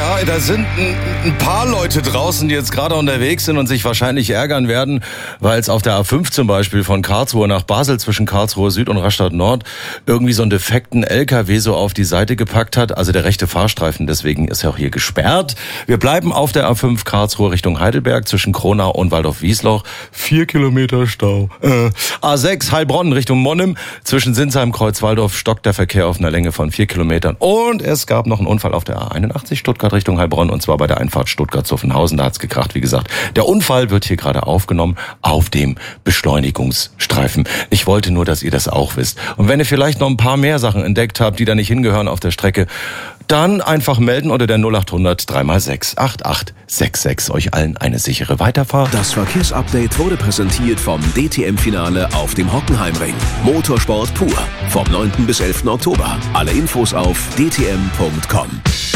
Ja, da sind ein paar Leute draußen, die jetzt gerade unterwegs sind und sich wahrscheinlich ärgern werden, weil es auf der A5 zum Beispiel von Karlsruhe nach Basel zwischen Karlsruhe Süd und Rastatt Nord irgendwie so einen defekten LKW so auf die Seite gepackt hat. Also der rechte Fahrstreifen, deswegen ist er auch hier gesperrt. Wir bleiben auf der A5 Karlsruhe Richtung Heidelberg zwischen Kronau und Waldorf-Wiesloch. 4 Kilometer Stau. A6 Heilbronn Richtung Monnem. Zwischen Sinsheim, Kreuzwaldorf stockt der Verkehr auf einer Länge von 4 Kilometern. Und es gab noch einen Unfall auf der A81 Stuttgart Richtung Heilbronn, und zwar bei der Einfahrt Stuttgart-Zuffenhausen. Da hat's gekracht, wie gesagt. Der Unfall wird hier gerade aufgenommen auf dem Beschleunigungsstreifen. Ich wollte nur, dass ihr das auch wisst. Und wenn ihr vielleicht noch ein paar mehr Sachen entdeckt habt, die da nicht hingehören auf der Strecke, dann einfach melden unter der 0800 3x6 8866. Euch allen eine sichere Weiterfahrt. Das Verkehrsupdate wurde präsentiert vom DTM-Finale auf dem Hockenheimring. Motorsport pur. Vom 9. bis 11. Oktober. Alle Infos auf dtm.com.